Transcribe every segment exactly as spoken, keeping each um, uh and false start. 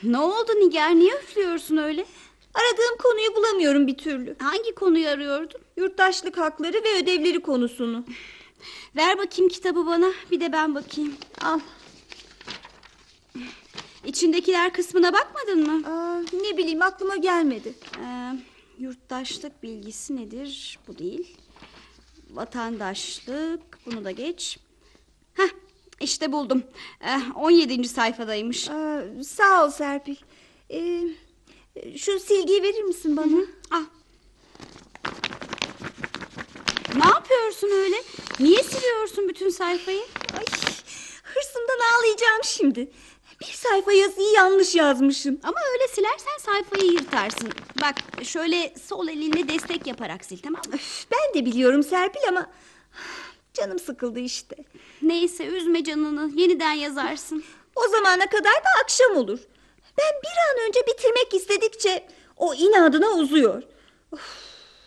Ne oldu Nigar, niye üflüyorsun öyle? Aradığım konuyu bulamıyorum bir türlü. Hangi konuyu arıyordun? Yurttaşlık hakları ve ödevleri konusunu. Ver bakayım kitabı bana, bir de ben bakayım. Al. İçindekiler kısmına bakmadın mı? Aa, ne bileyim, aklıma gelmedi. Ee, yurttaşlık bilgisi nedir? Bu değil. Vatandaşlık, bunu da geç. Heh, işte buldum. Ee, on yedinci sayfadaymış. Aa, sağ ol Serpil. Ee, şu silgiyi verir misin bana? Hı hı, al. Ne yapıyorsun öyle? Niye siliyorsun bütün sayfayı? Ay, hırsımdan ağlayacağım şimdi. Bir sayfa yazıyı yanlış yazmışım. Ama öyle silersen sayfayı yırtarsın. Bak şöyle sol elinle destek yaparak sil, tamam mı? Öf, ben de biliyorum Serpil ama canım sıkıldı işte. Neyse, üzme canını, yeniden yazarsın. O zamana kadar da akşam olur. Ben bir an önce bitirmek istedikçe o inadına uzuyor. Of.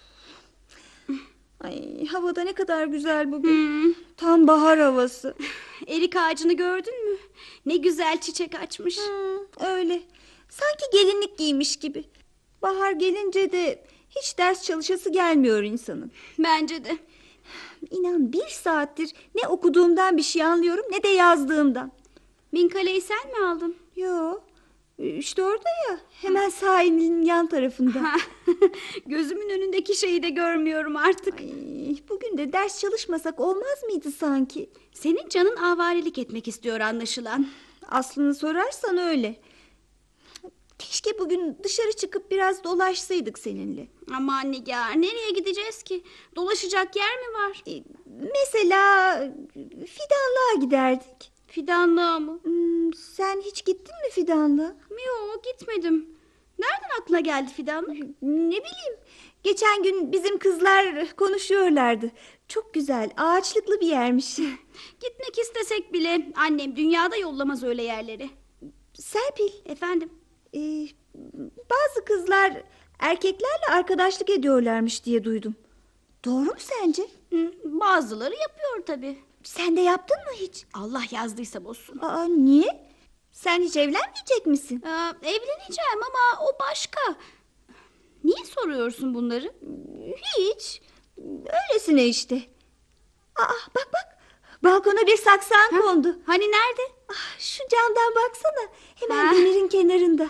Ay, havada ne kadar güzel bugün. Hmm. Tam bahar havası. Erik ağacını gördün mü? Ne güzel çiçek açmış. Hmm, öyle. Sanki gelinlik giymiş gibi. Bahar gelince de hiç ders çalışası gelmiyor insanın. Bence de. İnan bir saattir ne okuduğumdan bir şey anlıyorum ne de yazdığımdan. Bin kaleyi sen mi aldın? Yo, işte orada ya, hemen sahilin yan tarafında. Gözümün önündeki şeyi de görmüyorum artık. Ay, bugün de ders çalışmasak olmaz mıydı sanki? Senin canın avarelik etmek istiyor anlaşılan. Aslını sorarsan öyle. Keşke bugün dışarı çıkıp biraz dolaşsaydık seninle. Aman Nigar, nereye gideceğiz ki? Dolaşacak yer mi var? E, mesela fidanlığa giderdik. Fidanlığa mı? Hmm, sen hiç gittin mi fidanlığa? Yok, gitmedim. Nereden aklına geldi fidanlık? Ne bileyim. Geçen gün bizim kızlar konuşuyorlardı. Çok güzel, ağaçlıklı bir yermiş. Gitmek istesek bile annem dünyada yollamaz öyle yerleri. Serpil, Efendim? e, bazı kızlar erkeklerle arkadaşlık ediyorlarmış diye duydum. Doğru mu sence? Hı, bazıları yapıyor tabii. Sen de yaptın mı hiç? Allah yazdıysa bozsun. Aa, niye? Sen hiç evlenmeyecek misin? Aa, evleneceğim ama o başka. Niye soruyorsun bunları? Hiç. Öylesine işte. Aa, bak bak. Balkona bir saksan Ha? kondu. Hani nerede? Ah, şu camdan baksana. Hemen Ha? demirin kenarında.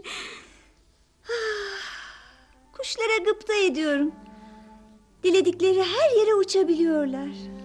Ah, kuşlara gıpta ediyorum. Diledikleri her yere uçabiliyorlar.